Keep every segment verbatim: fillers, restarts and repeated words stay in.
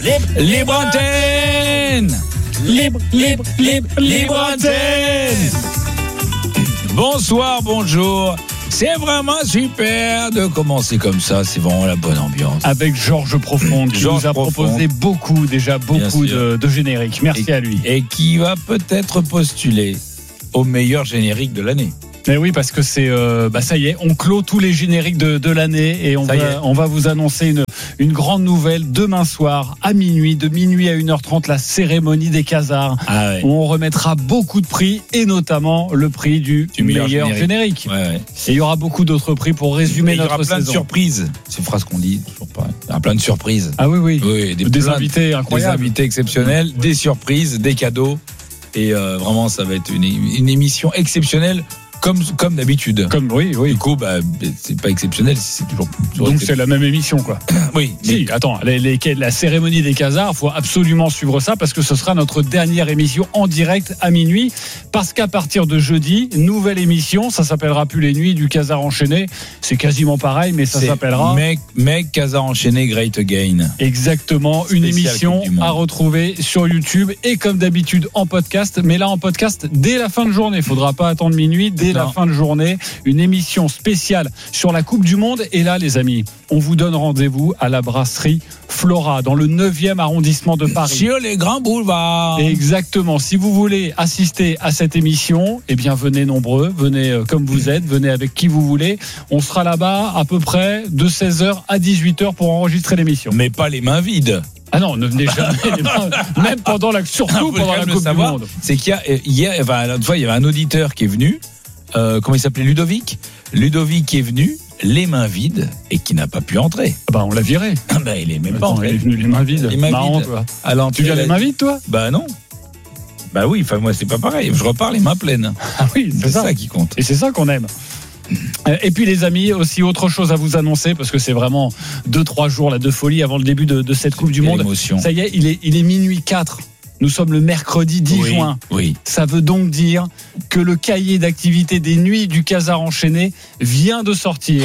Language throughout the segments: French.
Libre, libre antenne. Libre, libre, libre, libre antenne. Bonsoir, bonjour. C'est vraiment super de commencer comme ça. C'est vraiment la bonne ambiance. Avec Georges Profonde, qui Georges nous a Profonde. proposé beaucoup, déjà beaucoup de, de génériques. Merci et, à lui. Et qui va peut-être postuler au meilleur générique de l'année. Mais oui, parce que c'est, euh, bah ça y est, on clôt tous les génériques de, de l'année et on va, on va vous annoncer une, une grande nouvelle demain soir à minuit, de minuit à une heure trente, la cérémonie des Khazars. Ah ouais. Où on remettra beaucoup de prix et notamment le prix du, Du meilleur meilleur, générique. générique. Ouais, ouais. Et il y aura beaucoup d'autres prix pour résumer Et il y notre aura plein saison. de surprises. C'est une phrase qu'on dit toujours pas. Il y aura plein de surprises. Ah oui, oui. Oui, des, Des plein- invités incroyables. Des invités exceptionnels, des surprises, des cadeaux. Et euh, vraiment, ça va être une, une émission exceptionnelle. Comme, comme d'habitude. Comme, oui, oui. Du coup, bah, c'est pas exceptionnel. C'est toujours, toujours Donc excep- c'est la même émission, quoi. Oui, Si, attends, les, les, la cérémonie des Khazars, il faut absolument suivre ça parce que ce sera notre dernière émission en direct à minuit. Parce qu'à partir de jeudi, nouvelle émission, ça s'appellera plus les nuits du Khazar enchaîné. C'est quasiment pareil, mais ça c'est s'appellera. Mec, mec, Khazar enchaîné, Great Again. Exactement, une Spécial émission Coupe du Monde. à retrouver sur YouTube et comme d'habitude en podcast, mais là en podcast dès la fin de journée. Il faudra pas attendre minuit, dès Non. la fin de journée, une émission spéciale sur la Coupe du Monde. Et là, les amis, on vous donne rendez-vous à la brasserie Flora dans le neuvième arrondissement de Paris. Sur les grands boulevards. Exactement. Si vous voulez assister à cette émission, eh bien venez nombreux, venez euh, comme vous êtes, venez avec qui vous voulez. On sera là-bas à peu près de seize heures à dix-huit heures pour enregistrer l'émission. Mais pas les mains vides. Ah non, ne venez jamais, les mains, même pendant la, surtout Faut pendant quand la même le Coupe du savoir, Monde. C'est qu'il y a, euh, hier, enfin, l'autre fois, il y avait un auditeur qui est venu. Euh, comment il s'appelait, Ludovic Ludovic qui est venu, les mains vides, et qui n'a pas pu entrer. Ah bah on l'a viré. Ah bah, il est même pas Attends, il entré. est venu les mains vides. Les mains Marrant, vides. toi. À l'entrée, Tu viens il a les mains dit- vides, toi? Bah non. Bah oui, enfin moi c'est pas pareil. Je repars les mains pleines. Ah oui, C'est ça qui compte. Et c'est ça qu'on aime. Euh, Et puis les amis, aussi autre chose à vous annoncer parce que c'est vraiment deux trois jours là de folie avant le début de, de cette Coupe du Quelle Monde. émotion. Ça y est, il est il est minuit quatre. Nous sommes le mercredi dix Oui, juin. Oui. Ça veut donc dire que le cahier d'activité des nuits du Khazar enchaîné vient de sortir.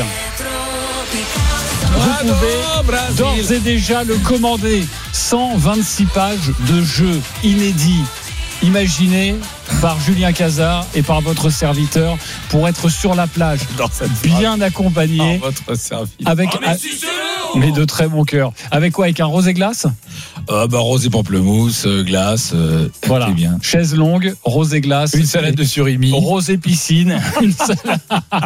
Vous pouvez d'ores et déjà le commander. cent vingt-six pages de jeux inédits, imaginés par Julien Khazar et par votre serviteur pour être sur la plage, Dans cette bien accompagné, phrase, votre service. avec Oh, mais a- si c'est mais de très bon cœur. Avec quoi? Avec un rosé glace? Ah bah rose et pamplemousse, euh, glace, euh, Voilà. c'est bien. Chaise longue, rosé glace. Une salade de surimi. Rosé piscine, une salade...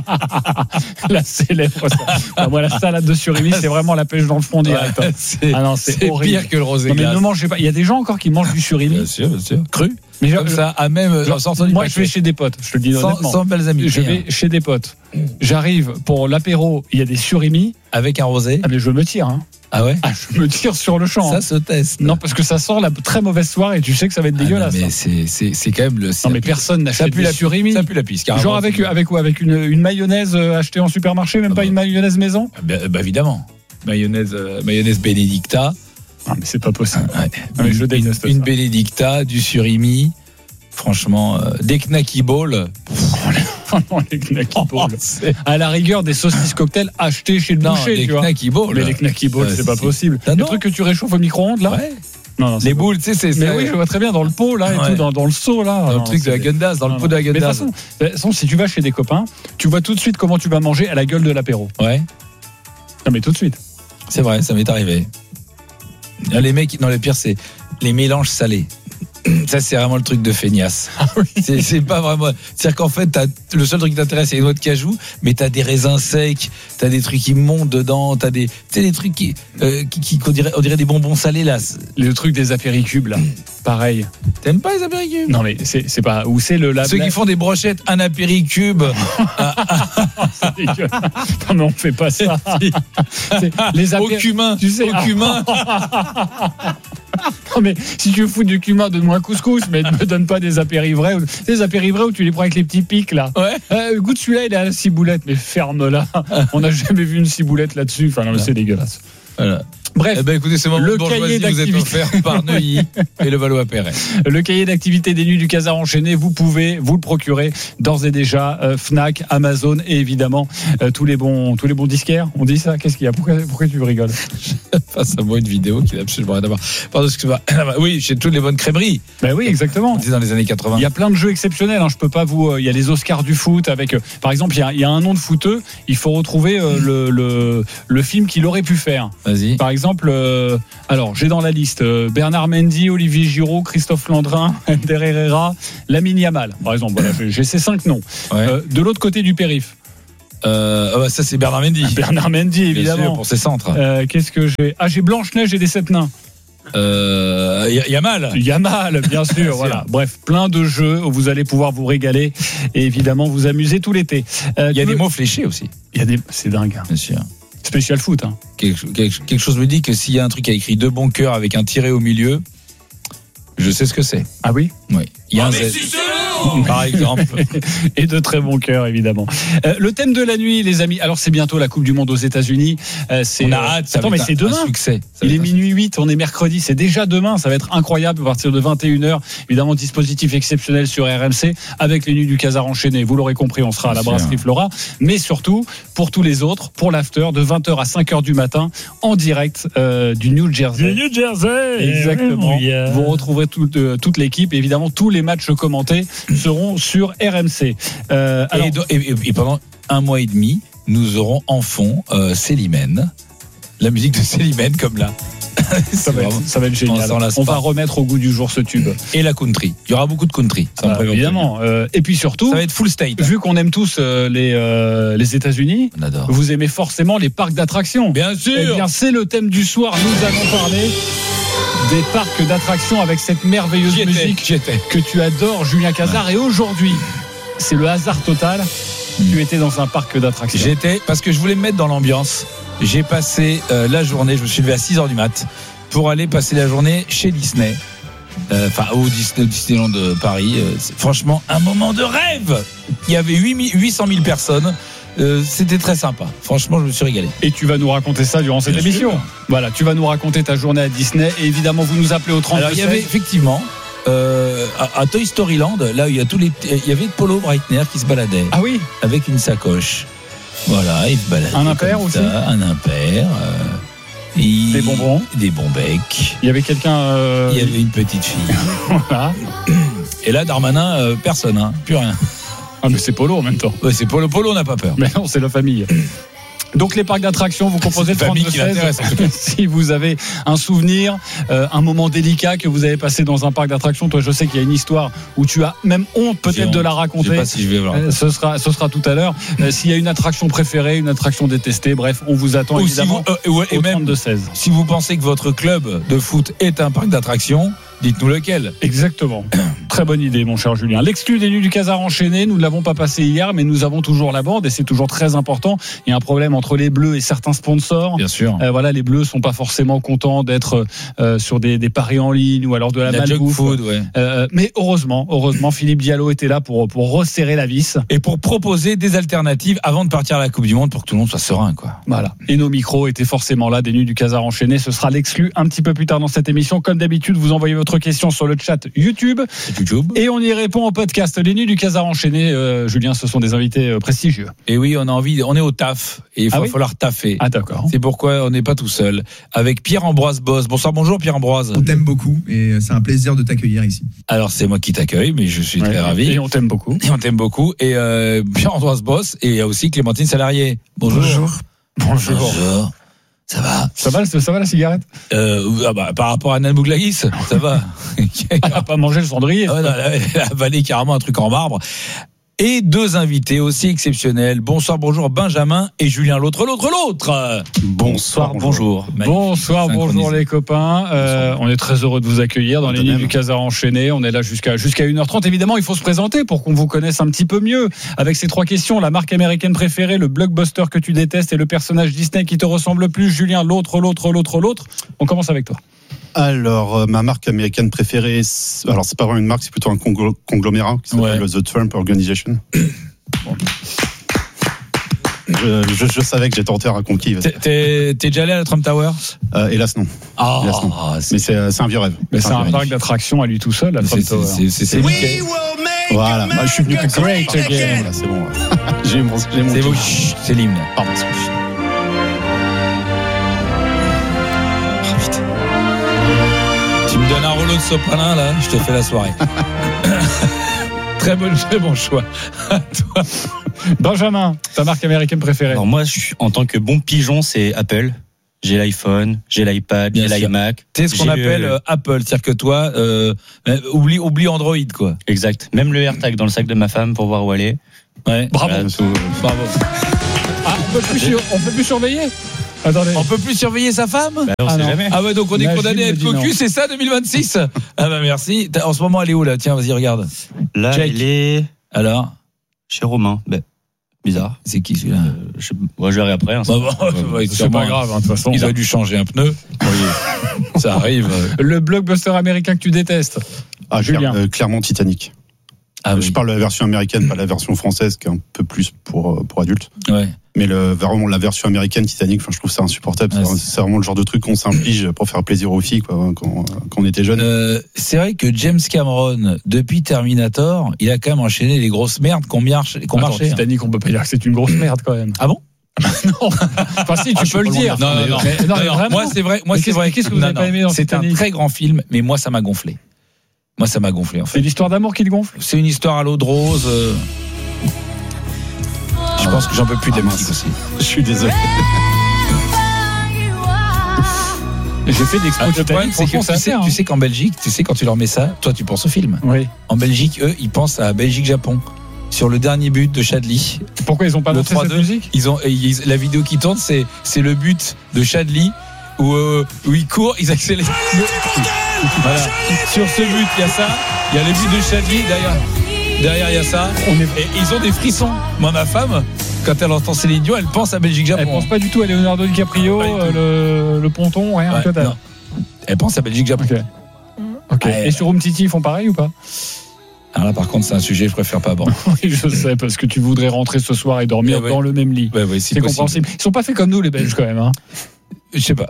la célèbre. Enfin, moi, la salade de surimi, c'est vraiment la pêche dans le fond direct. Ouais, c'est Ah non, c'est c'est horrible. pire que le rose et Non, mais glace. ne mangez pas. Il y a des gens encore qui mangent du surimi. Bien sûr, bien sûr. Cru. Mais je- Comme ça, à même genre, en sortant du moi, je paquet. vais chez des potes. Je te le dis sans, honnêtement. sans belles amies. Je vais chez des potes. J'arrive pour l'apéro. Il y a des surimi. Avec un rosé. Ah, mais je me tire. Hein. Ah ouais. Ah, je me tire sur le champ. Ça hein. se teste. Non, parce que ça sort la très mauvaise soirée. Et tu sais que ça va être Ah non, dégueulasse. mais hein. c'est c'est c'est quand même le. Non, mais personne ça n'achète pue des la surimi. Ça pue la pisse. carrément. Genre avec avec quoi? Avec une, une mayonnaise euh, achetée en supermarché, même Ah pas bah. une mayonnaise maison. Ah bah, bah, évidemment. Mayonnaise, euh, mayonnaise Benedicta. Ah, mais c'est pas possible. Ouais. Ah, mais je une, déteste une ça. Benedicta, du surimi. Franchement, euh, des knacky balls. Vraiment, les knacky balls. Oh, c'est- À la rigueur, des saucisses cocktails achetées chez le non, boucher, des tu vois. knacky balls. Mais les knacky balls, Ouais, c'est pas c'est- possible. Ah Le non. truc que tu réchauffes au micro-ondes, là. Ouais. Non, non, c'est Les pas- boules, tu sais, c'est Mais ça. oui, je vois très bien dans le pot là et Ouais. tout, dans, dans le seau là. Dans Non, le truc c'est de la des- Gundas, dans non, le pot non. de la Mais de toute Gundas. façon, de toute façon, si tu vas chez des copains, tu vois tout de suite comment tu vas manger à la gueule de l'apéro. Ouais, Non, mais tout de suite. c'est vrai, ça m'est arrivé. Ah, Les mecs, non, le pire, c'est les mélanges salés. Ça, c'est vraiment le truc de feignasse. C'est, c'est pas vraiment. C'est-à-dire qu'en fait, t'as, le seul truc qui t'intéresse, c'est les noix de cajou, mais t'as des raisins secs, t'as des trucs qui montent dedans, t'as des, tu sais, des trucs qui, euh, qui, qui qu'on dirait, on dirait des bonbons salés là. Le truc des apéricubes là, pareil. T'aimes pas les apéricubes? Non mais c'est c'est pas où c'est le la Ceux la- qui font des brochettes, un apéricube. c'est dégueu. Non mais on fait pas ça. C'est- les Au apé- cumin, tu sais, au cumin. Non mais si tu veux foutre du cumin, donne-moi un couscous, mais ne me donne pas des apéris vrais. Tu sais, des apéris vrais où tu les prends avec les petits pics là. Ouais. Euh, goûte celui-là, il est à la ciboulette, mais ferme-la. On n'a jamais vu une ciboulette là-dessus. Enfin non, mais c'est dégueulasse. Voilà. Bref, eh ben, écoutez, ce moment le de bourgeoisie cahier vous est offert par Neuilly et le Valois-Perret. Le cahier d'activité des Nuits du Casar enchaîné, vous pouvez vous le procurer d'ores et déjà. euh, Fnac, Amazon et évidemment euh, tous les bons tous les bons disquaires. On dit ça. Qu'est-ce qu'il y a? Pourquoi, pourquoi tu rigoles? Face à moi une vidéo qui n'a absolument rien à voir. Pardon, excuse-moi. Oui, chez toutes les bonnes crèmeries. Ben oui, exactement. On dit dans les années quatre-vingts. Il y a plein de jeux exceptionnels. Hein. Je peux pas vous. Il y a les Oscars du foot avec. Euh, par exemple, il y, a, il y a un nom de footeux. Il faut retrouver euh, le, le le film qu'il aurait pu faire. Vas-y. Par exemple, euh, alors j'ai dans la liste euh, Bernard Mendy, Olivier Giroud, Christophe Landrin, Ender Herrera, Lamine Yamal. Par exemple, voilà, j'ai, j'ai ces cinq noms. Ouais. Euh, de l'autre côté du périph'. Euh, ah bah ça c'est Bernard Mendy. Bernard Mendy, évidemment. Bien sûr, pour ses centres. Euh, qu'est-ce que j'ai? Ah, j'ai Blanche-Neige et des sept nains. Euh, y, y a mal. Yamal, bien sûr, Bien voilà. sûr. Bref, plein de jeux où vous allez pouvoir vous régaler et évidemment vous amuser tout l'été. Euh, Il y a tu des veux- mots fléchés aussi. Il y a des, c'est dingue. Hein. Bien sûr. Spécial foot. Hein. Quelque, quelque, quelque chose me dit que s'il y a un truc qui a écrit deux bons cœurs avec un tiret au milieu, je sais ce que c'est. Ah oui. Oui. Il y a un Z. Par exemple. Et de très bon cœur, évidemment. Euh, le thème de la nuit, les amis. Alors, c'est bientôt la Coupe du Monde aux États-Unis. Euh, c'est, On a hâte. Ça Attends, va mais être c'est un- demain. Un succès. Ça Il va est être un- minuit huit, on est mercredi, c'est déjà demain, ça va être incroyable à partir de vingt et une heures. Évidemment, dispositif exceptionnel sur R M C avec les Nuits du Casar enchaînées. Vous l'aurez compris, on sera à la Bien brasserie sûr. Flora, mais surtout pour tous les autres, pour l'after de vingt heures à cinq heures du matin en direct euh, du New Jersey. New Jersey. Exactement. Yeah. Vous retrouverez toute, euh, toute l'équipe. Évidemment, tous les matchs commentés seront sur R M C. Euh, alors, Et, do- et- et- et pendant un mois et demi, nous aurons en fond euh, Célimène. La musique de Célimène comme là. ça, va être, ça va être génial. s'en lasse On pas. va remettre au goût du jour ce tube. Et la country. Il y aura beaucoup de country. Ça me Bah, prévient. évidemment. Euh, et puis surtout, Ça va être full state. vu qu'on aime tous euh, les, euh, les États-Unis, On adore. vous aimez forcément les parcs d'attractions. Bien sûr. Eh bien, c'est le thème du soir. Nous allons parler des parcs d'attractions avec cette merveilleuse J'y étais, musique j'y étais. que tu adores, Julien Cazard. Et aujourd'hui, c'est le hasard total. Tu étais dans un parc d'attractions. J'étais, parce que je voulais me mettre dans l'ambiance, j'ai passé euh, la journée, je me suis levé à six heures du mat pour aller passer la journée chez Disney. Euh, Enfin, au Disney, au Disneyland de Paris. Euh, c'est franchement un moment de rêve. Il y avait huit cent mille personnes. Euh, c'était très sympa. Franchement, je me suis régalé. Et tu vas nous raconter ça durant cette Bien émission. sûr. Voilà, tu vas nous raconter ta journée à Disney. Et évidemment, vous nous appelez au trente. Alors, il y avait effectivement euh, à, à Toy Story Land, là où il y a tous les, il y avait Polo Breitner qui se baladait Ah oui. avec une sacoche. Voilà, il se baladait. Un impair comme aussi ça, un impair. euh, il- Des bonbons. Des bons becs. Il y avait quelqu'un. euh, Il y avait une petite fille. Voilà. Et là, Darmanin, euh, personne, hein, plus rien. Ah, mais c'est Polo en même temps. Ouais, c'est Polo Polo, on n'a pas peur. Mais non, c'est la famille. Donc les parcs d'attractions, vous composez le C'est la famille trente-deux qui l'intéresse, en tout seize. Si vous avez un souvenir, euh, un moment délicat que vous avez passé dans un parc d'attractions, toi je sais qu'il y a une histoire où tu as même honte J'ai peut-être honte. de la Je raconter. sais pas si je vais voir. Euh, Ce sera, ce sera tout à l'heure. Euh, S'il y a une attraction préférée, une attraction détestée, bref, on vous attend Ou si évidemment vous- euh, ouais, et au même trente-deux seize. si vous pensez que votre club de foot est un parc d'attractions, dites-nous lequel. Exactement. Très bonne idée, mon cher Julien. L'exclu des Nuits du Casar enchaîné, nous ne l'avons pas passé hier, mais nous avons toujours la bande et c'est toujours très important. Il y a un problème entre les Bleus et certains sponsors. Bien sûr. Euh, voilà, les Bleus sont pas forcément contents d'être euh, sur des, des paris en ligne ou alors de la, La junk malbouffe. food, ouais. Euh, mais heureusement, heureusement, Philippe Diallo était là pour pour resserrer la vis. Et pour proposer des alternatives avant de partir à la Coupe du Monde pour que tout le monde soit serein, quoi. Voilà. Et nos micros étaient forcément là, des Nuits du Casar enchaîné. Ce sera l'exclu un petit peu plus tard dans cette émission. Comme d'habitude, vous envoyez votre question sur le chat YouTube YouTube. et on y répond au podcast. Les Nuits du Casar enchaîné. Euh, Julien, ce sont des invités euh, prestigieux. Et oui, on a envie, on est au taf et il va Ah oui falloir taffer. Ah d'accord. C'est pourquoi on n'est pas tout seul. Avec Pierre-Ambroise Boss. Bonsoir, bonjour Pierre-Ambroise. On t'aime beaucoup et c'est un plaisir de t'accueillir ici. Alors c'est moi qui t'accueille, mais je suis Ouais. très ravi. Et on t'aime beaucoup. Et on t'aime beaucoup. Et euh, Pierre-Ambroise Boss et il y a aussi Clémentine Salarié. Bonjour. Bonjour. Bonjour. Ça va Ça va, ça va la cigarette? euh, ah bah, par rapport à Nan Bouglagis, ça va. Elle n'a pas mangé le cendrier. Ah ouais, non, elle a avalé carrément un truc en marbre. Et deux invités aussi exceptionnels. Bonsoir, bonjour Benjamin et Julien, l'autre, l'autre, l'autre. Bonsoir, bonjour. Bonsoir, Magnifique. bonjour Synchronisé. les copains. Euh, on est très heureux de vous accueillir dans les Nuits du Casar enchaîné. On est là jusqu'à jusqu'à une heure trente. Évidemment, il faut se présenter pour qu'on vous connaisse un petit peu mieux. Avec ces trois questions, la marque américaine préférée, le blockbuster que tu détestes et le personnage Disney qui te ressemble le plus. Julien, l'autre, l'autre, l'autre, l'autre. On commence avec toi. Alors, euh, ma marque américaine préférée, c'est- alors c'est pas vraiment une marque, c'est plutôt un conglo- conglomérat qui s'appelle Ouais. The Trump Organization. je, je, je savais que j'étais en terre conquis. T'es, t'es, t'es déjà allé à la Trump Tower? Euh, hélas non. Ah, Hélas, non. Mais c'est, c'est un vieux rêve. Mais c'est un vieux parc rêve. d'attraction à lui tout seul, la c'est, Trump Tower. c'est, c'est, c'est, c'est Voilà, bah, je suis venu pour Great again. Voilà, c'est bon. j'ai eu mon, j'ai mon c'est, beau, petit- chut, c'est l'hymne. Pardon. Oh, putain. Tu me donnes un rouleau de sopalin là, je te fais la soirée. Très bon, très bon choix. Toi. Benjamin, ta marque américaine préférée? Alors moi, je suis, en tant que bon pigeon, c'est Apple. J'ai l'iPhone, j'ai l'iPad, Bien j'ai sûr. l'iMac. C'est ce qu'on J'ai appelle le- euh, Apple, c'est-à-dire que toi, euh, euh, oublie, oublie Android quoi. Exact. Même le AirTag dans le sac de ma femme pour voir où elle est. Ouais. Bravo. Voilà, tout. Bravo. Ah, on peut plus, sur- on peut plus surveiller? Attendez. On peut plus surveiller sa femme? Bah, on Ah sait non. jamais. Ah ouais, donc on est Najim condamné à me être dit non. cocu, c'est ça deux mille vingt-six? Ah bah merci. T'as- En ce moment, elle est où là? Tiens, vas-y, regarde. Là, Check. elle est Alors, chez Romain. Ben, bizarre. c'est qui celui-là? Euh, je, moi, je verrai après. Hein, Bah, bah, ouais, C'est sûrement. pas grave, hein, de toute façon. Il a dû changer un pneu. Oui. Ça arrive. Le blockbuster américain que tu détestes? Ah, Julien. clair- euh, clairement Titanic. Ah Je parle de la version américaine, pas la version française, qui est un peu plus pour, euh, pour adultes. Ouais. Mais le, vraiment la version américaine Titanic, enfin, je trouve ça insupportable. Ouais, c'est, c'est- c'est vraiment le genre de truc qu'on s'inflige pour faire plaisir aux filles, quoi, quand, quand on était jeune. Euh, c'est vrai que James Cameron, depuis Terminator, il a quand même enchaîné les grosses merdes qu'on marche, qu'on Attends, marchait. Titanic, on peut pas dire que c'est une grosse merde quand même. Ah bon? Non. Enfin si, tu Ah, je suis peux le pas loin dire. de la Non, non, non. Mais- non, mais vraiment. Moi, c'est vrai. Moi, Mais c'est qu'est-ce- vrai. qu'est-ce que vous Non, avez pas non. aimé dans C'est un Titanic? très grand film, mais moi, ça m'a gonflé. Moi, ça m'a gonflé en C'est fait. l'histoire d'amour qui te gonfle? C'est une histoire à l'eau de rose. euh, Je pense que j'en peux plus de la Ah, musique mince. aussi. Je suis désolé. J'ai fait Ah, d'expo le Titanic, problème, c'est que franchement, tu c'est sais, à faire, tu hein. sais qu'en Belgique, tu sais quand tu leur mets ça, toi, tu penses au film. Oui. En Belgique, eux, ils pensent à Belgique-Japon. Sur le dernier but de Chadli, Pourquoi ils ont pas le montré trois cette deux, musique? ils ont, ils- la vidéo qui tourne, c'est, c'est le but de Chadli où, euh, où ils courent, ils accélèrent. Voilà. Sur ce but, il y a ça. Il y a les buts de Chadli derrière. Derrière, il y a ça. On est... Et ils ont des frissons. Moi, ma femme, quand elle entend Céline Dion, elle pense à Elle Belgique-Japon. pense pas du tout à Leonardo DiCaprio, Pas du tout. euh, le, le ponton, rien. Ouais, que dalle. non. Elle pense à Belgique-Japon. Ok. Ok. Ouais. Et sur Umtiti, ils font pareil ou pas? Alors là, par contre, c'est un sujet que je préfère pas aborder. Oui, je sais, parce que tu voudrais rentrer ce soir et dormir Ouais, ouais. dans le même lit. Ouais, ouais, c'est C'est possible. compréhensible. Ils sont pas faits comme nous, les Belges, quand même. Hein. Je sais pas.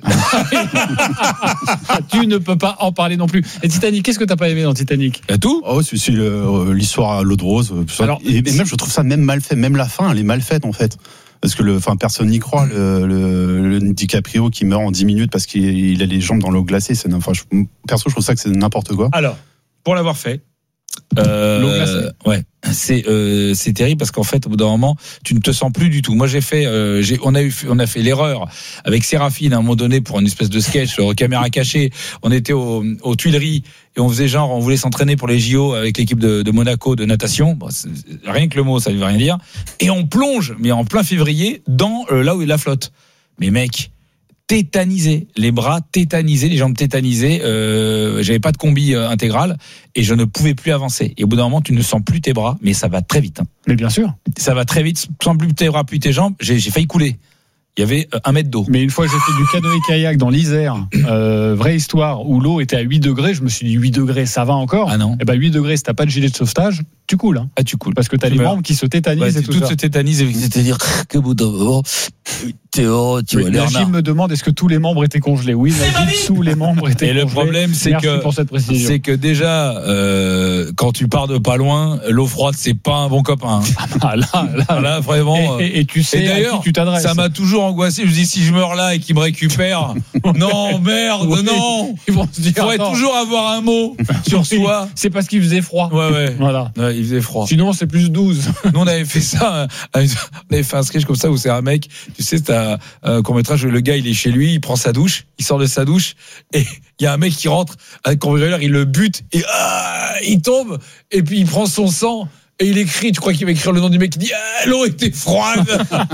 Tu ne peux pas en parler non plus. Et Titanic, qu'est-ce que t'as pas aimé dans Titanic? Il y a tout. Oh, c'est, c'est le- euh, l'histoire à l'eau de rose. euh, tout ça. Alors, et, et même, je trouve ça même mal fait. Même la fin, elle est mal faite, en fait. Parce que le, enfin, personne n'y croit. Le, le, le DiCaprio qui meurt en dix minutes parce qu'il il a les jambes dans l'eau glacée. C'est, enfin, je, perso, je trouve ça que c'est n'importe quoi. Alors, pour l'avoir fait, euh, L'eau glacée. ouais, c'est euh, c'est terrible parce qu'en fait, au bout d'un moment, tu ne te sens plus du tout. Moi, j'ai fait, euh, j'ai, on a eu, on a fait l'erreur avec Séraphine à un moment donné pour une espèce de sketch euh, caméra cachée. On était au, aux Tuileries et on faisait genre, on voulait s'entraîner pour les J O avec l'équipe de, de Monaco de natation. Bon, c'est- rien que le mot, ça ne veut rien dire. Et on plonge, mais en plein février, dans euh, là où est la flotte. Mais mec, tétanisé, les bras tétanisés, les jambes tétanisées. Euh, j'avais pas de combi euh, intégral et je ne pouvais plus avancer. Et au bout d'un moment, tu ne sens plus tes bras, mais ça va très vite. Hein. Mais bien sûr. Ça va très vite. Sans plus tes bras, plus tes jambes. J'ai, j'ai failli couler. Il y avait euh, un mètre d'eau. Mais une fois, j'ai fait du canoë-kayak dans l'Isère, euh, vraie histoire, où l'eau était à huit degrés. Je me suis dit, huit degrés, ça va encore. Ah non. Eh ben, huit degrés, si t'as pas de gilet de sauvetage, tu coules. Hein, Ah, tu coules. parce que t'as Tu les meurs. membres qui se tétanisent Ouais, et c'est tout tout ça. se tétanise. C'est-à-dire que bout d'un moment, Théo, tu Oui, vois, Bernard. Najim me demande est-ce que tous les membres étaient congelés. Oui, Najim, tous les membres étaient Et le congelés. problème, c'est Merci que pour cette précision. c'est que déjà, euh, quand tu pars de pas loin, l'eau froide, c'est pas un bon copain. Hein. Ah, là, là, Là, vraiment. et, et- et tu sais Et à d'ailleurs, qui tu t'adresses. ça m'a toujours angoissé. Je me dis, si je meurs là et qu'il me récupère, non, merde, Oui. non. Ils vont se Il dire, faudrait attends, toujours avoir un mot sur oui, soi. c'est parce qu'il faisait froid. Ouais, ouais. Voilà. Ouais, il faisait froid. Sinon, c'est plus douze. Nous, on avait fait ça. On avait fait un sketch comme ça où c'est un mec, tu sais, c'est un euh, court-métrage où le gars, il est chez lui, il prend sa douche, il sort de sa douche et il y a un mec qui rentre avec un cambrioleur, il le bute et ah, il tombe et puis il prend son sang. Et il écrit, tu crois qu'il va écrire le nom du mec, il dit ah, l'eau était froide.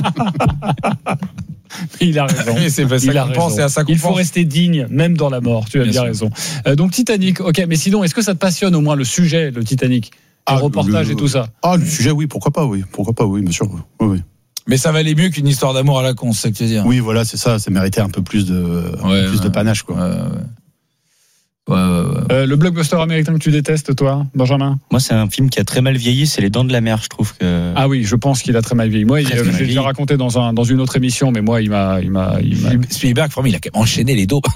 Il a raison. Et c'est pas ça Il a qu'on pense, raison. c'est à ça qu'on Il faut pense. rester digne, même dans la mort. Tu as bien, Bien sûr. raison. Euh, donc Titanic, ok. Mais sinon, est-ce que ça te passionne au moins le sujet, le Titanic, Ah, le reportage le- et tout ça? Ah, le sujet, oui, pourquoi pas, oui, pourquoi pas, oui, bien sûr. Oui, oui. Mais ça valait mieux qu'une histoire d'amour à la con, c'est ça que tu veux dire. Oui, voilà, c'est ça, ça méritait un peu plus de, un peu Ouais, plus ouais. de panache, quoi. Ouais, ouais. Ouais, ouais, ouais. Euh, le blockbuster américain que tu détestes, toi, Benjamin? Moi, c'est un film qui a très mal vieilli, c'est Les Dents de la Mer, je trouve que. Ah oui, je pense qu'il a très mal vieilli. Moi, il, Très mal j'ai déjà raconté dans, un, dans une autre émission, mais moi, il m'a. Il m'a, il m'a... Spielberg, il a quand même enchaîné les dos.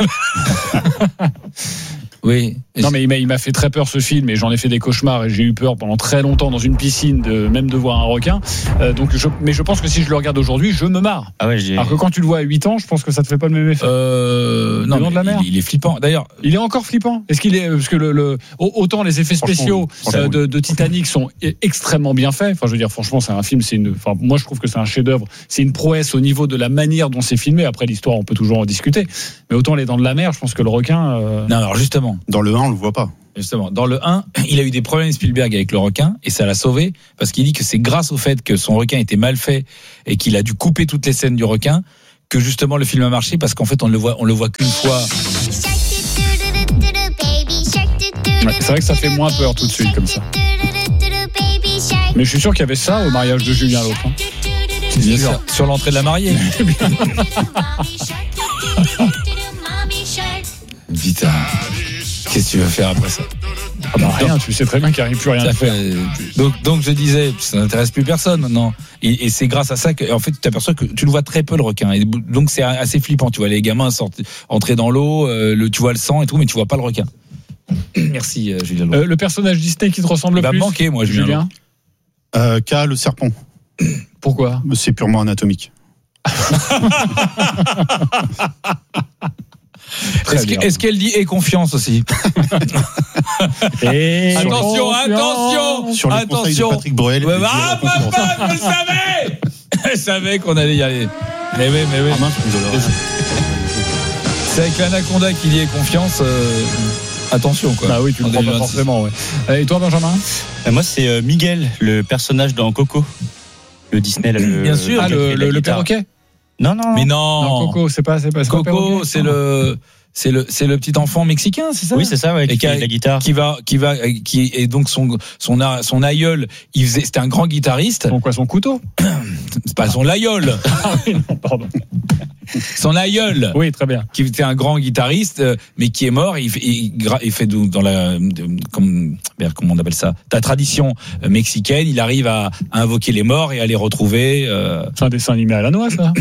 Oui. Non, mais il m'a, il m'a fait très peur ce film, et j'en ai fait des cauchemars, et j'ai eu peur pendant très longtemps dans une piscine, de, même de voir un requin. Euh, donc, je, mais je pense que si je le regarde aujourd'hui, je me marre. Ah ouais, j'ai. Alors que quand tu le vois à huit ans, je pense que ça te fait pas le même effet. Euh, non, Le Nom de la Mer. il, il est flippant. D'ailleurs, Il est encore flippant. Est-ce qu'il est parce que le, le autant les effets spéciaux Franchement, euh, de, de Titanic sont extrêmement bien faits. Enfin, je veux dire, franchement, c'est un film. C'est une. Enfin, moi, je trouve que c'est un chef-d'œuvre. C'est une prouesse au niveau de la manière dont c'est filmé. Après, l'histoire, on peut toujours en discuter. Mais autant les Dents de la Mer, je pense que le requin. Euh... non, alors justement. Dans le un, on le voit pas. Justement, dans le un, il a eu des problèmes Spielberg avec le requin et ça l'a sauvé parce qu'il dit que c'est grâce au fait que son requin était mal fait et qu'il a dû couper toutes les scènes du requin que justement le film a marché parce qu'en fait on le voit, on le voit qu'une fois. Ouais, c'est vrai que ça fait moins peur tout de suite comme ça. Mais je suis sûr qu'il y avait ça au mariage de Julien l'autre. Hein. Bien sûr. Sur l'entrée de la mariée. Putain. Qu'est-ce que tu veux faire après ça? Ah bah rien, tu sais très bien qu'il n'y a plus rien à faire. Fait, donc, donc je disais, ça n'intéresse plus personne maintenant. Et, et c'est grâce à ça que, en fait, tu t'aperçois que tu le vois très peu le requin. Et donc c'est assez flippant. Tu vois les gamins sortir, entrer dans l'eau, euh, le, tu vois le sang et tout, mais tu vois pas le requin. Merci euh, Julien. Euh, le personnage Disney qui te ressemble le bah, plus? manqué, moi, Julien. Julien. Euh, K, le serpent. Pourquoi? C'est purement anatomique. Est-ce, que, est-ce qu'elle dit et confiance aussi? Et attention, attention, Sur le attention. conseil de Patrick Bruel. Ouais, ah, bah, bah, je le savais. Je savais qu'on allait y aller. Mais oui, mais oui. Ah, mince, c'est avec l'anaconda qu'il y ait confiance. Euh, attention, quoi. Ah oui, tu le crois pas forcément. Ouais. Et toi, Benjamin? Moi, c'est euh, Miguel, le personnage dans Coco. Le Disney, là, le. Bien sûr, ah, le, le, le perroquet. Non, non. Mais non. Non, Coco, c'est pas, c'est pas. C'est Coco, pas c'est le, c'est le, c'est le petit enfant mexicain, c'est ça? Oui, c'est ça, ouais. Qui, qui fait a, la guitare. Qui va, qui va, qui est donc son, son, son aïeul. Il faisait, c'était un grand guitariste. Son quoi, son couteau? C'est pas son aïeul. Ah oui, non, pardon. Son aïeul. Oui, très bien. Qui était un grand guitariste, mais qui est mort. Il fait, il, il fait dans la, comme, comment on appelle ça, la tradition mexicaine. Il arrive à, à invoquer les morts et à les retrouver. Euh... C'est un dessin animé à la noix, ça.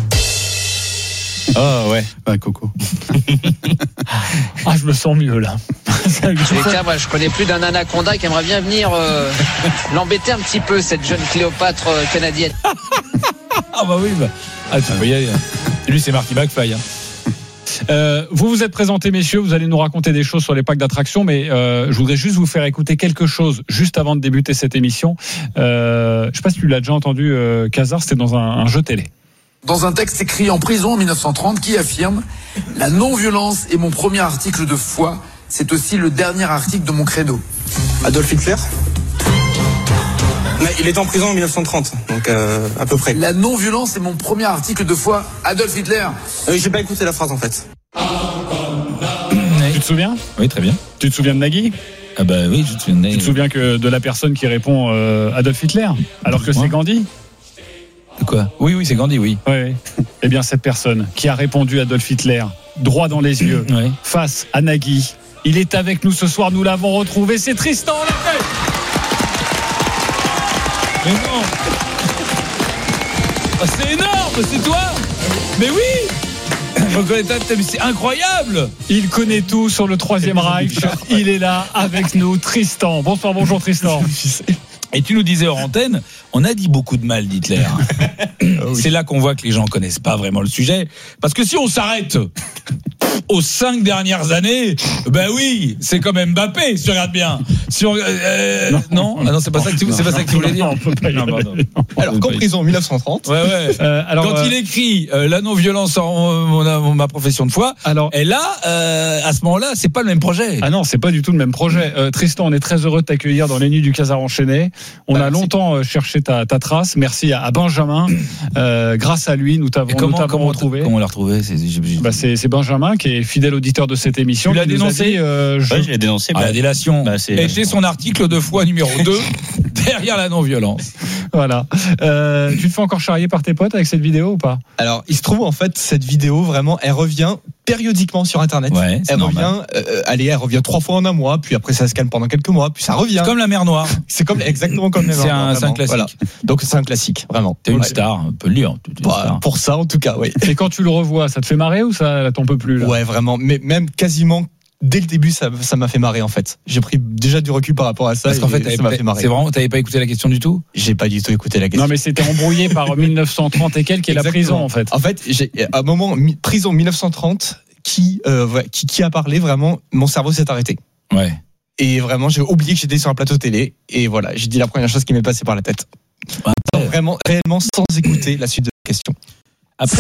Oh ouais, ouais, Coco. Ah, je me sens mieux là. En tous les cas, moi, je connais plus d'un anaconda qui aimerait bien venir euh, l'embêter un petit peu, cette jeune Cléopâtre euh, canadienne. Ah bah oui, bah. Ah, tu peux y aller. Lui, c'est Marty McFly. Hein. Euh, vous vous êtes présentés, messieurs, vous allez nous raconter des choses sur les parcs d'attractions, mais euh, je voudrais juste vous faire écouter quelque chose juste avant de débuter cette émission. Euh, je ne sais pas si tu l'as déjà entendu, euh, Casar, c'était dans un, un jeu télé. Dans un texte écrit en prison en dix-neuf cent trente qui affirme « La non-violence est mon premier article de foi, c'est aussi le dernier article de mon credo. » Adolf Hitler ? Mais il est en prison en dix-neuf cent trente, donc euh, à peu près. La non-violence est mon premier article de foi, Adolf Hitler. Euh, j'ai pas écouté la phrase en fait. Tu te souviens ? Oui, très bien. Tu te souviens de Nagui ? Ah bah oui, je te souviens de Nagui. Tu te souviens que de la personne qui répond euh, Adolf Hitler, alors que c'est Gandhi ? Quoi ? Oui, oui, c'est Gandhi, oui. Oui. Eh bien, cette personne qui a répondu Adolf Hitler, droit dans les yeux, oui. face à Nagui, il est avec nous ce soir, nous l'avons retrouvé, c'est Tristan Lefebvre. Mais non. Oh, c'est énorme, c'est toi. Mais oui. C'est incroyable. Il connaît tout sur le Troisième Reich. Il est là avec nous, Tristan. Bonsoir, bonjour Tristan. Et tu nous disais hors antenne, on a dit beaucoup de mal d'Hitler. Oui. C'est là qu'on voit que les gens connaissent pas vraiment le sujet. Parce que si on s'arrête aux cinq dernières années, ben oui, c'est comme Mbappé, si tu regardes bien. Si on, euh, non, non, ah non, c'est pas ça que tu, c'est pas ça que tu voulais dire. Non, on peut pas y aller. Alors qu'en prison en dix-neuf cent trente. Ouais, ouais. Euh, alors, quand euh, il écrit euh, la non-violence en mon, ma profession de foi, alors, et là, euh, à ce moment-là, c'est pas le même projet. Ah non, c'est pas du tout le même projet. Euh, Tristan, on est très heureux de t'accueillir dans les nuits du Casar enchaîné. On bah, a longtemps euh, cherché ta, ta trace. Merci à, à Benjamin. Euh, grâce à lui, nous t'avons, comment, nous t'avons comment retrouvé. Comment on l'a retrouvé ? C'est, bah, c'est, c'est Benjamin qui est fidèle auditeur de cette émission. Tu l'as dénoncé dit, euh, je... Ouais, je l'ai dénoncé. Ah, la délation. Bah, c'est... Et acheter son article de foi numéro deux derrière la non-violence. Voilà. Euh, tu te fais encore charrier par tes potes avec cette vidéo ou pas? Alors, il se trouve en fait cette vidéo vraiment, elle revient périodiquement sur Internet. Ouais, c'est elle normal. revient, euh, allez, elle revient trois fois en un mois, puis après ça se calme pendant quelques mois, puis ça revient. Comme la mer Noire. C'est comme exactement comme les C'est un, Vraiment. c'est un classique. Voilà. Donc c'est un classique, vraiment. T'es une Ouais. star, on peut le dire. T'es une Bah, star. pour ça, en tout cas, oui. Et quand tu le revois, ça te fait marrer ou ça t'en peut plus là? Ouais, vraiment. Mais même quasiment dès le début, ça, ça m'a fait marrer en fait. J'ai pris déjà du recul par rapport à ça. Parce qu'en et fait, t'avais ça m'a pas- fait marrer. c'est vraiment, t'avais pas écouté la question du tout. J'ai pas du tout écouté la question. Non, mais c'était embrouillé par mille neuf cent trente et quelques et la Exactement. prison en fait. En fait, j'ai, à un moment, mi- prison mille neuf cent trente, qui, euh, ouais, qui, qui a parlé, vraiment, mon cerveau s'est arrêté. Ouais. Et vraiment, j'ai oublié que j'étais sur un plateau télé. Et voilà, j'ai dit la première chose qui m'est passée par la tête. Ouais. Non, vraiment, réellement, sans écouter la suite de la question. Après,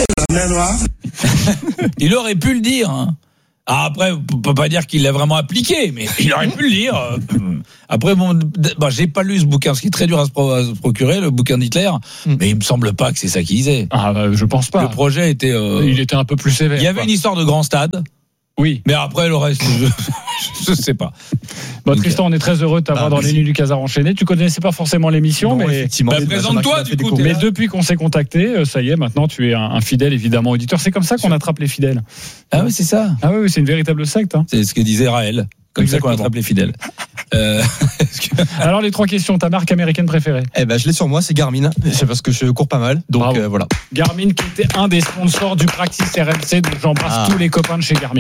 il aurait pu le dire. Hein. Ah, après, on peut pas dire qu'il l'a vraiment appliqué, mais il aurait pu le dire. Après, bon, bon, j'ai pas lu ce bouquin, ce qui est très dur à se, pro- à se procurer, le bouquin d'Hitler, Mm. mais il me semble pas que c'est ça qu'il disait. Ah, bah, je pense pas. Le projet était. euh, Il était un peu plus sévère. il y avait quoi. une histoire de grand stade, Oui. mais après le reste, je, je sais pas. Bon, Donc, Tristan, on est très heureux de t'avoir bah, dans les merci. nuits du Casar enchaîné. Tu connaissais pas forcément l'émission, Non, mais. effectivement. Bah, c'est présente-toi, Benjamin qui m'a du fait coup, découvrir. Mais depuis qu'on s'est contacté, euh, ça y est, maintenant tu es un, un fidèle évidemment auditeur. C'est comme ça qu'on attrape les fidèles. Ah oui, c'est ça. Ah oui, oui, c'est une véritable secte. Hein. C'est ce que disait Raël. Comme Exactement. ça qu'on attrape les fidèles. Euh, est-ce que- Alors les trois questions, ta marque américaine préférée? Eh ben, je l'ai sur moi, c'est Garmin. C'est parce que je cours pas mal. Donc, Bravo. euh, voilà. Garmin qui était un des sponsors du Practice R M C, donc j'embrasse Ah. tous les copains de chez Garmin.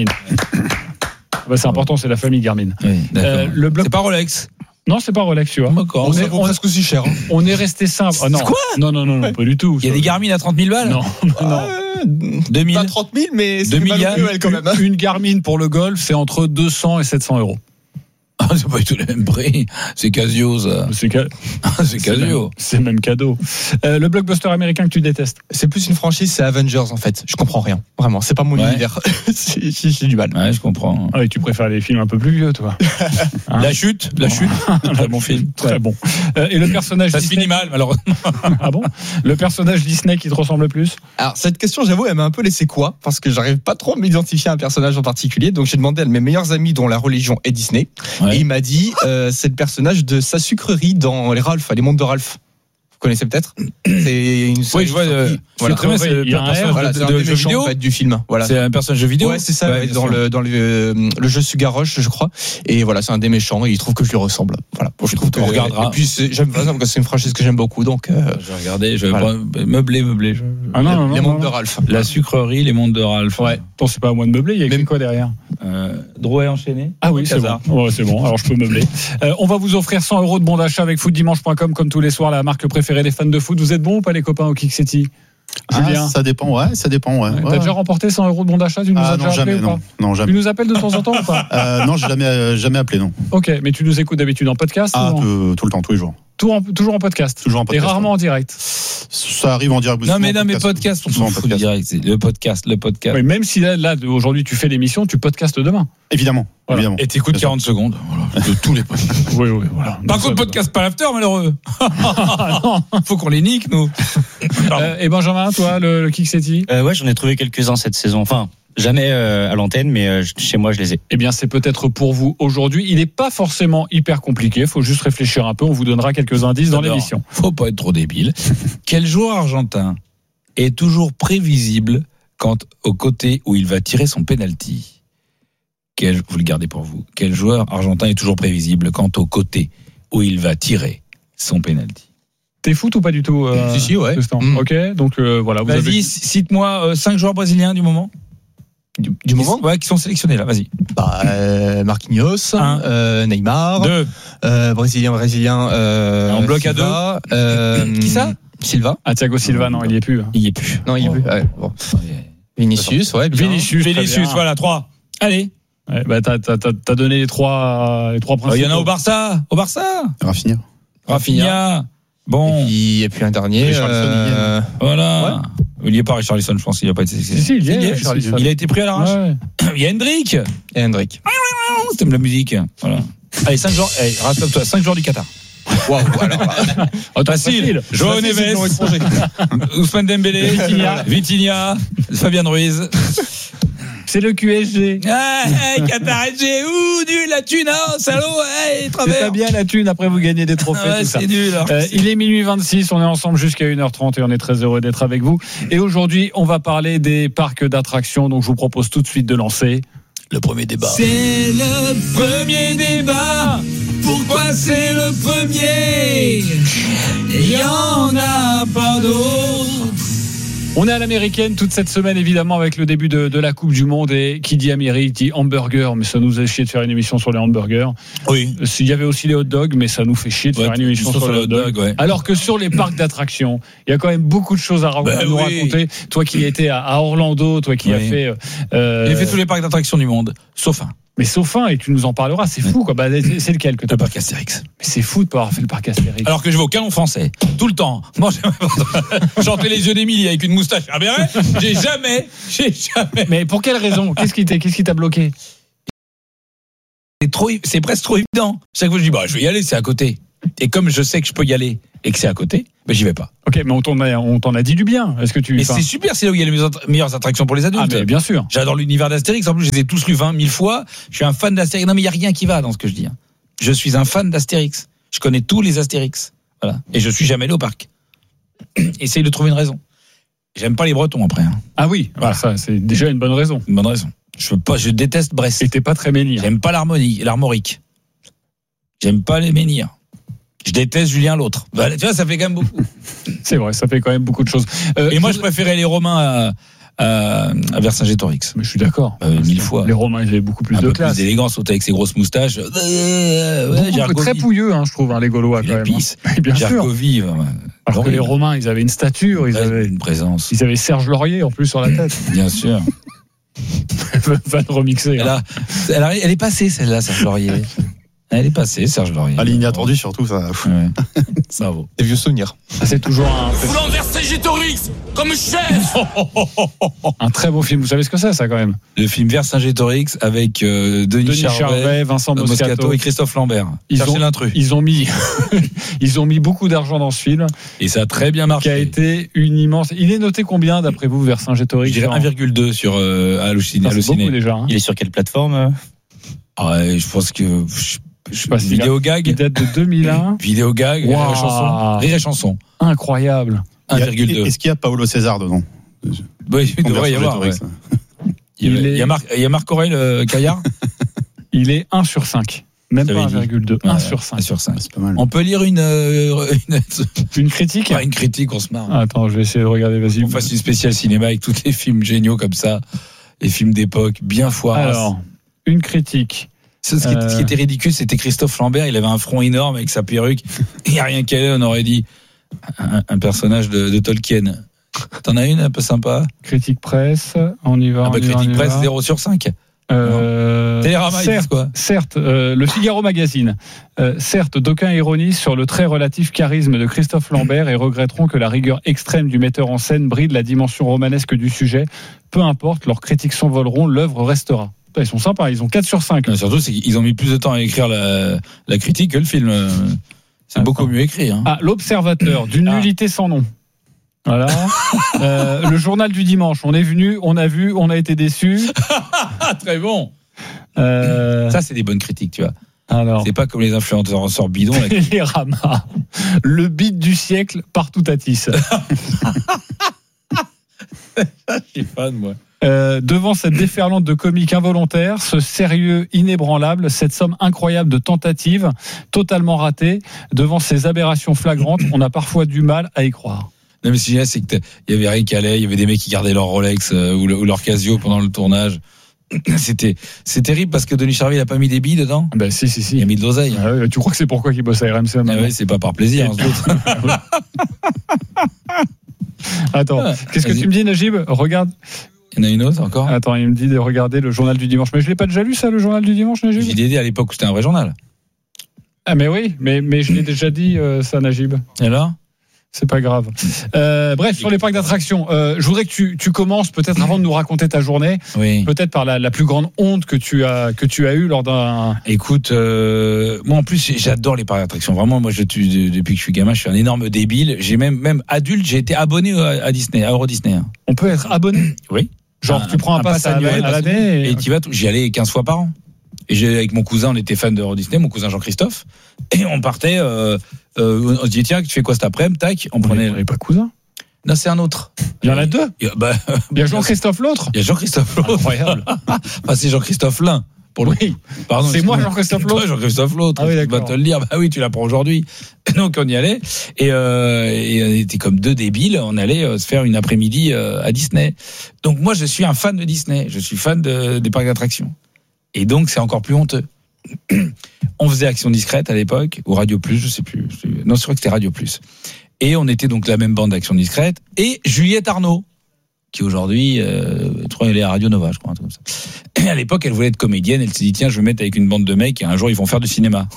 Bah, c'est important, c'est la famille Garmin. Oui, d'accord. Euh, le bloc- C'est pas Rolex. Non, c'est pas Rolex, tu vois. D'accord. On ça est, vaut on, presque aussi cher. hein. on est resté simple. Ah, non. Quoi non, non, non, non, pas du tout. Il y a des Garmin à trente mille balles. Non, non. Euh, deux mille. Pas trente mille, mais c'est deux pas milliards. Noël quand même. hein. Une Garmin pour le golf, c'est entre deux cents et sept cents euros. Ah, c'est pas du tout le même prix. C'est Casio, ça. C'est, ca- C'est Casio. c'est même cadeau. Euh, le blockbuster américain que tu détestes? C'est plus une franchise, c'est Avengers en fait. Je comprends rien. Vraiment, c'est pas mon Ouais. univers. j'ai, j'ai- j'ai du mal. Ouais, je comprends. Ah oui, tu préfères les films un peu plus vieux, toi. Hein? La chute, la chute. Très bon film. Très bon. Euh, et le personnage Ça se Disney... finit mal, malheureusement. Ah bon? Le personnage Disney qui te ressemble le plus? Alors cette question, j'avoue, elle m'a un peu laissé quoi, parce que j'arrive pas trop à m'identifier à un personnage en particulier. Donc j'ai demandé à mes meilleurs amis dont la religion est Disney, Ouais. et il m'a dit euh, c'est le personnage de sa sucrerie dans les Ralph, les mondes de Ralph. Vous connaissez peut-être? C'est une. Oui, je vois. euh, je Voilà. vois très bien, c'est le Il y a un personnage R, Voilà, de, c'est un de des jeu méchants vidéo. en fait, du film. Voilà. C'est un personnage de jeu vidéo. Ouais, c'est ça, ouais, bien dans sûr. le dans le euh, le jeu Sugarosh, je crois. Et voilà, c'est un des méchants. Et il trouve que je lui ressemble. Voilà. Bon, je trouve que On regardera. Et puis c'est- j'aime pas ça parce que c'est une franchise que j'aime beaucoup. Donc euh, Je vais regarder, je vais Voilà. meubler, meubler. Je- Ah non, non, non, les non, mondes de non. Ralph. La sucrerie, les mondes de Ralph. Ouais. Attends, c'est pas à moi de meubler, il y a écrit quoi derrière? Euh, Drouet enchaîné. Ah oui, c'est bon. Ouais, c'est bon. Alors je peux meubler. Euh, on va vous offrir cent euros de bon d'achat avec foot dimanche point com comme tous les soirs, la marque préférée des fans de foot. Vous êtes bons ou pas les copains au Kick City? Julien, Ah, ça dépend, ouais, ça dépend, ouais. ouais, ouais. t'as déjà remporté cent euros de bon d'achat? Tu nous Ah as non, déjà appelé jamais, ou pas? non, non, Tu jamais. nous appelles de temps en temps ou pas? Euh, non, j'ai jamais, euh, jamais appelé, non. Ok, mais tu nous écoutes d'habitude en podcast? Ah, ou en- tout, tout le temps, tous les jours. tout en- toujours en podcast? Toujours en Et podcast. rarement en direct? Ça arrive en direct. Non, mais souvent non, en mais podcast, on s'en Souvent en fout du podcast. direct. C'est le podcast, le podcast. Oui, même si là, là, aujourd'hui tu fais l'émission, tu podcastes demain. Évidemment, Voilà. évidemment. Et t'écoutes Bien sûr. quarante secondes. Voilà. De tous les podcasts. Oui, oui, voilà. Par contre, podcast pas l'after, malheureux. Faut qu'on les nique, nous. Euh, et Benjamin, toi, le, le Kick City? Euh, ouais, j'en ai trouvé quelques-uns cette saison. Enfin, jamais euh, à l'antenne, mais euh, chez moi, je les ai. Eh bien, c'est peut-être pour vous aujourd'hui. Il n'est pas forcément hyper compliqué. Il faut juste réfléchir un peu. On vous donnera quelques indices dans J'adore. l'émission. Faut pas être trop débile. Quel joueur argentin est toujours prévisible quant au côté où il va tirer son penalty? Quel, vous le gardez pour vous. Quel joueur argentin est toujours prévisible quant au côté où il va tirer son penalty? T'es foot ou pas du tout euh, Si, si, ouais. Tristan Mm. Ok, donc euh, voilà. Vous Vas-y, avez... cite-moi cinq joueurs brésiliens du moment. Du, du moment. Ouais, qui sont sélectionnés là, vas-y. Bah, euh, Marquinhos, Un. euh, Neymar, Deux. euh, brésilien, brésilien. Euh, En bloc à Silva, euh, Qui ça? Silva. Ah, Thiago Silva, non, il y est plus. Il y est plus. Non, il y a plus. Ouais, bon. Vinicius, ouais. Bien. Vinicius, très Vinicius, bien. voilà, trois. Allez. Ouais, bah, t'as, t'as, t'as, t'as donné les trois, les trois Il principaux. y en a au Barça. Au Barça. Rafinha. Rafinha. Bon. Et puis, et puis un dernier. Richarlison, euh, Voilà. Il n'y est pas Richarlison, je pense qu'il n'a pas été sélectionné. Si, si, il y est, Il, Richarlison. il a été pris à l'arrache. Ouais. Il y a Hendrick. et Hendrick. Oh, t'aimes la musique. Voilà. Allez, cinq jours. Allez, rattrape-toi. cinq jours du Qatar. Waouh, alors là. Attends, Facile. Joao Facile, c'est le nom Neves. étranger. Ousmane Dembélé. Vitinha. Vitinha. Fabian Ruiz. C'est le Q S G. Hey, Qatar S G, ouh, nul, la thune, hein, salaud, hey, C'est travers. pas bien la thune, après vous gagnez des trophées, Ouais, tout ça. c'est nul. alors. Euh, il est minuit vingt-six, on est ensemble jusqu'à une heure trente et on est très heureux d'être avec vous. Et aujourd'hui, on va parler des parcs d'attractions, donc je vous propose tout de suite de lancer Le premier débat. C'est le premier débat. Pourquoi c'est le premier? Il y en a pas d'autres. On est à l'américaine toute cette semaine, évidemment, avec le début de, de la Coupe du Monde. Et qui dit Amérique dit hamburger. Mais ça nous a chier de faire une émission sur les hamburgers. Oui. Il y avait aussi les hot dogs, mais ça nous fait chier de Ouais, faire une émission sur, sur les hot dogs. Dog, ouais. Alors que sur les parcs d'attractions, il y a quand même beaucoup de choses à, ra- Ben à nous oui. raconter. Toi qui étais à, à Orlando, toi qui Oui. as fait. Euh, J'ai fait tous les parcs d'attractions du monde, sauf un. Mais sauf un, et tu nous en parleras, c'est fou, quoi. Bah, c'est c'est lequel que t'as Le pas parc Astérix. Mais c'est fou de pas avoir fait le parc Astérix. Alors que je vais au canon français, tout le temps. Moi, j'ai chanté les yeux d'Émilie avec une moustache à béret. J'ai jamais, j'ai jamais. Mais pour quelle raison? Qu'est-ce qui t'a, qu'est-ce qui t'a bloqué? C'est trop, c'est presque trop évident. Chaque fois, je dis, bah, je vais y aller, c'est à côté. Et comme je sais que je peux y aller et que c'est à côté, ben, j'y vais pas. Ok, mais on t'en a, on t'en a dit du bien. Est-ce que tu. Mais enfin... c'est super, c'est là où il y a les meilleures- meilleures attractions pour les adultes. Ah, mais bien sûr. J'adore l'univers d'Astérix. En plus, je les ai tous lus vingt mille fois. Je suis un fan d'Astérix. Non, mais il n'y a rien qui va dans ce que je dis. Je suis un fan d'Astérix. Je connais tous les Astérix. Voilà. Et je suis jamais allé au parc. Essaye de trouver une raison. J'aime pas les Bretons après. Hein. Ah oui, voilà. Ça, c'est déjà une bonne raison. Une bonne raison. Je veux pas, je déteste Brest. Et t'es pas très menhir. J'aime pas l'harmonie, l'armorique. J'aime pas les menhirs. Je déteste Julien l'autre. Bah, tu vois, ça fait quand même beaucoup. C'est vrai, ça fait quand même beaucoup de choses. Euh, Et moi, je préférais les Romains à, à, à Vercingétorix. Mais je suis d'accord. Euh, mille fois. Les Romains, ils avaient beaucoup plus un de peu classe. plus d'élégance, sauter avec ses grosses moustaches. Euh, ouais, Beaucoup, Jargovi. très pouilleux, hein, je trouve, hein, les Gaulois quand Les même. pisse. Hein. Bien sûr. Jargovi. Ouais. Alors que les Romains, ils avaient une stature, ils Ouais, avaient, une présence. ils avaient Serge Laurier en plus sur la tête. Bien sûr. Va le remixer. Elle, Hein. a, elle, a- elle est passée, celle-là, Serge Laurier. Elle est passée, Serge Laurier. À l'inattendu surtout, ça. Ouais. Bravo. Des vieux souvenirs. C'est toujours un, Vous l'enversez Gétorix comme chef. un très beau film. Vous savez ce que c'est, ça, quand même? Le film Vercingétorix avec euh, Denis, Denis Charvet, Charvet, Vincent euh, Moscato. Moscato et Christophe Lambert. Ils Cherchez ont- l'intrus. Ils ont mis, ils ont mis beaucoup d'argent dans ce film, Et ça a très bien qui marché. a été une immense. Il est noté combien d'après vous, Vercingétorix? Je dirais un virgule deux sur euh, Allociné. C'est beaucoup déjà. Hein. Il est sur quelle plateforme? Ah ouais, je pense que je, Je sais pas s'il a- vidéo Il gag, date de deux mille un. vidéo gag, rire Wow. et chanson, rire et chanson, Incroyable. Il y a- un virgule deux. Est-ce qu'il y a Paolo César dedans? Oui, il devrait y avoir. Ouais. Il, Il y a- il y a est- Marc, il y a Marc Aurèle euh, Caillard. Il est un sur cinq. Même J'avais pas dit. un virgule deux. un Ouais, sur un cinq. sur cinq. C'est pas mal. On peut lire une, euh, une, Une critique? pas une critique, on se marre. Ah, attends, je vais essayer de regarder, vas-y. On fasse une spéciale cinéma avec tous les films géniaux comme ça, les films d'époque bien foirés. Alors, une critique. Ce qui, était, ce qui était ridicule, c'était Christophe Lambert. Il avait un front énorme avec sa perruque. Il n'y a rien qu'à elle, on aurait dit un, un personnage de, de Tolkien. T'en as une un peu sympa? Critique presse, on y va. Ah bah, on y va, critique on y presse va. zéro sur cinq. Euh, Télérama, ils disent certes, quoi? certes euh, le Figaro Magazine. Euh, certes, d'aucuns ironisent sur le très relatif charisme de Christophe Lambert et regretteront que la rigueur extrême du metteur en scène bride la dimension romanesque du sujet. Peu importe, leurs critiques s'envoleront, l'œuvre restera. Putain, ils sont sympas, ils ont quatre sur cinq. Non, surtout, c'est qu'ils ont mis plus de temps à écrire la, la critique que le film. C'est Attends. beaucoup mieux écrit. Hein. Ah, l'Observateur, d'une Ah. nullité sans nom. Voilà. Euh, le journal du dimanche. On est venu, on a vu, on a été déçus. Ah, très bon. Euh, Ça, c'est des bonnes critiques, tu vois. alors. C'est pas comme les influenceurs en sort bidon. Là. Télérama. Le beat du siècle partout à Tisse. Je suis fan, moi. Euh, devant cette déferlante de comiques involontaires, ce sérieux inébranlable, cette somme incroyable de tentatives totalement ratées, devant ces aberrations flagrantes, on a parfois du mal à y croire. Non, mais ce qu'il y a, c'est qu'il y avait rien qui allait. Il y avait des mecs qui gardaient leur Rolex euh, ou, le- ou leur Casio pendant le tournage. C'était, c'est terrible parce que Denis Charvet, il a pas mis des billes dedans. Ben si, si, si. Il a mis de l'oseille. Ah ouais, tu crois que c'est pourquoi qu'il bosse à R M C Ah maintenant? ouais, c'est pas par plaisir, on se doute. Attends, Ah, qu'est-ce que vas-y. tu me dis, Najib? Regarde. Il y en a une autre encore. Attends, il me dit de regarder le journal du dimanche. Mais je l'ai pas déjà lu, ça, le journal du dimanche, Najib? J'ai aidé à l'époque où c'était un vrai journal. Ah, mais oui, mais, mais je l'ai déjà dit, euh, ça, Najib. Et alors? C'est pas grave. Euh, bref, sur les parcs d'attractions, euh, je voudrais que tu, tu commences peut-être avant de nous raconter ta journée, Oui. peut-être par la, la plus grande honte que tu as que tu as eue lors d'un. Écoute, euh, moi en plus j'adore les parcs d'attractions. Vraiment, moi je suis depuis que je suis gamin, je suis un énorme débile. J'ai même même adulte, j'ai été abonné à, à Disney, à Euro Disney. hein. On peut être abonné. Oui. Genre, un, tu prends un, un pass, pass à, annuel, à l'année et, et tu vas. J'y allais quinze fois par an. Et j'ai, avec mon cousin, on était fan de Euro Disney, mon cousin Jean-Christophe, et on partait. Euh, euh, on se dit tiens, tu fais quoi cet après-midi? Tac, on prenait. On n'est pas cousin. Non, c'est un autre. Il y en a deux. Il y a, bah, il y a Jean-Christophe l'autre. Il y a Jean-Christophe l'autre. Incroyable. Enfin, c'est Jean-Christophe l'un. Pour le oui. Pardon, c'est moi Jean-Christophe l'autre. Toi, Jean-Christophe l'autre. Ah oui, tu vas te le dire. Bah oui, tu l'apprends aujourd'hui. Donc on y allait et, euh, et on était comme deux débiles. On allait euh, se faire une après-midi euh, à Disney. Donc moi, je suis un fan de Disney. Je suis fan de, des parcs d'attractions. Et donc c'est encore plus honteux. On faisait Action Discrète à l'époque ou Radio Plus, je sais plus. Non, je crois que c'était Radio Plus. Et on était donc la même bande d'Action Discrète et Juliette Arnaud, qui aujourd'hui, euh, je crois, elle est à Radio Nova, je crois, un truc comme ça. Et à l'époque, elle voulait être comédienne. Elle s'est dit tiens, je vais me mettre avec une bande de mecs et un jour ils vont faire du cinéma.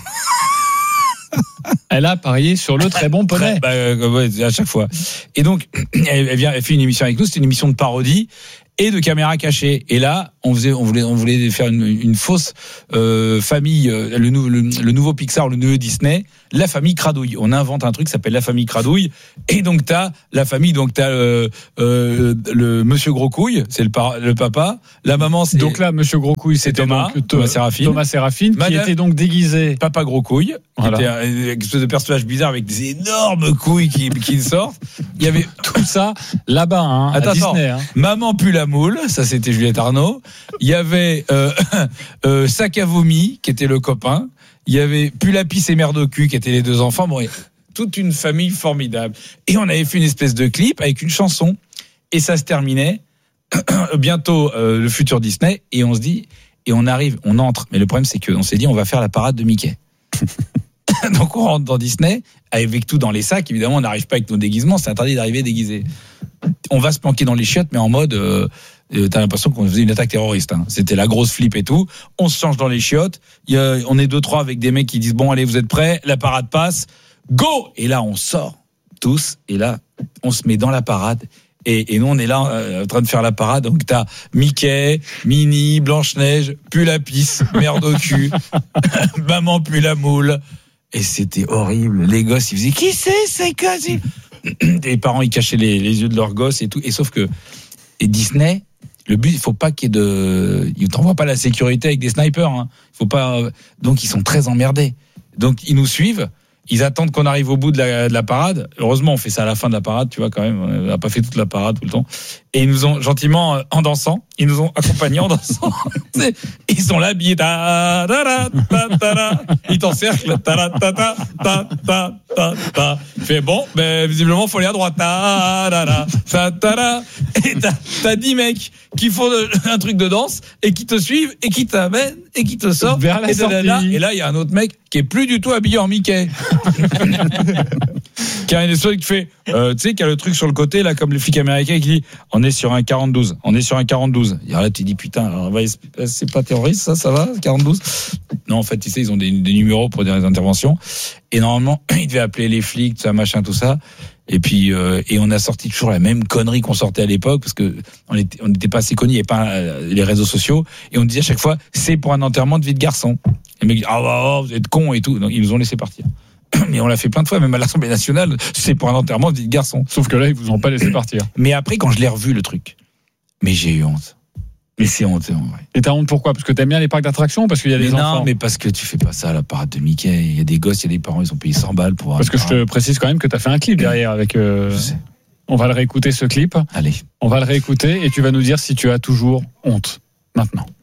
Elle a parié sur le très bon poney. Bah, euh, ouais, à chaque fois. Et donc, elle, elle vient, elle fait une émission avec nous. C'était une émission de parodie et de caméra cachée. Et là, on faisait, on voulait, on voulait faire une, une fausse euh, famille, euh, le, le, le nouveau Pixar, le nouveau Disney, la famille Cradouille. On invente un truc qui s'appelle la famille Cradouille. Et donc t'as la famille, donc t'as euh, euh, le Monsieur Groscouille, c'est le, par, le papa. La maman, c'est donc là, Monsieur Groscouille, c'était Thomas, donc, Thomas Séraphine. Thomas Séraphine, qui était donc déguisé. Papa Groscouille, voilà. Qui était un, une espèce de personnage bizarre avec des énormes couilles qui, qui sortent. Il y avait tout ça là-bas, hein, attends, à Disney. Attends. Hein. Maman pue la moule, ça c'était Juliette Arnaud. Il y avait euh, euh, Sac à vomi, qui était le copain. Il y avait Pulapis et Merde au cul, qui étaient les deux enfants. Bon, toute une famille formidable. Et on avait fait une espèce de clip avec une chanson. Et ça se terminait. Bientôt, euh, le futur Disney. Et on se dit, et on arrive, on entre. Mais le problème, c'est qu'on s'est dit, on va faire la parade de Mickey. Donc on rentre dans Disney, avec tout dans les sacs. Évidemment, on n'arrive pas avec nos déguisements. C'est interdit d'arriver déguisé. On va se planquer dans les chiottes, mais en mode... Euh, t'as l'impression qu'on faisait une attaque terroriste. Hein. C'était la grosse flip et tout. On se change dans les chiottes. Il y a, on est deux, trois avec des mecs qui disent bon, allez, vous êtes prêts? La parade passe. Go! Et là, on sort tous. Et là, on se met dans la parade. Et, et nous, on est là euh, en train de faire la parade. Donc, t'as Mickey, Minnie, Blanche-Neige, Pulapis, Merde au cul, Maman pue la moule. Et c'était horrible. Les gosses, ils faisaient qui c'est, c'est quasi. Les parents, ils cachaient les, les yeux de leurs gosses et tout. Et sauf que, et Disney, le but, il faut pas qu'il y ait de, ils t'envoient pas la sécurité avec des snipers, hein. Il faut pas, donc ils sont très emmerdés. Donc ils nous suivent, ils attendent qu'on arrive au bout de la, de la parade. Heureusement, on fait ça à la fin de la parade, tu vois, quand même. On n'a pas fait toute la parade tout le temps. Et ils nous ont gentiment, en dansant, ils nous ont accompagnés en dansant. Ils sont là, habillés, ta, ta, ta, ta, ta, ils t'encerclent, ta, ta, ta, ta, ta, ta, ta. Tu fais bon, ben, visiblement, faut aller à droite, ta, ta, ta, ta, ta, ta. Et t'as, t'as dix mecs qui font de, un truc de danse et qui te suivent et qui t'amènent et qui te sortent vers la et, sortie. Là, et là, il y a un autre mec qui est plus du tout habillé en Mickey. Qui a une histoire qui fait, euh, tu sais, qui a le truc sur le côté, là, comme les flics américains, qui dit, on est sur un quarante douze, on est sur un quarante douze. Et là, tu dis, putain, alors, c'est pas terroriste, ça, ça va, quarante douze? Non, en fait, tu sais, ils ont des, des numéros pour des interventions. Et normalement, ils devaient appeler les flics, tout ça, machin, tout ça. Et puis, euh, et on a sorti toujours la même connerie qu'on sortait à l'époque, parce que on était, on n'était pas assez connus, il n'y avait pas euh, les réseaux sociaux. Et on disait à chaque fois, c'est pour un enterrement de vie de garçon. Et les mecs disent, ah, oh, vous êtes cons et tout. Donc, ils nous ont laissé partir. Mais on l'a fait plein de fois, même à l'Assemblée nationale, c'est pour un enterrement de vie de garçon. Sauf que là, ils vous ont pas laissé partir. Mais après, quand je l'ai revu, le truc, mais j'ai eu honte. Mais c'est honteux, en vrai. Et t'as honte pourquoi? Parce que t'aimes bien les parcs d'attractions ou parce qu'il y a des mais enfants? Non, mais parce que tu fais pas ça à la parade de Mickey. Il y a des gosses, il y a des parents, ils ont payé cent balles pour... Parce que je te précise quand même que t'as fait un clip derrière avec... Euh... Je sais. On va le réécouter, ce clip. Allez. On va le réécouter et tu vas nous dire si tu as toujours honte. Maintenant.